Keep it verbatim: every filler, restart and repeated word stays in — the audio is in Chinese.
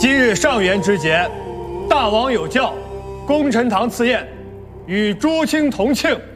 今日上元之节，大王有教，功臣堂赐宴，与诸卿同庆。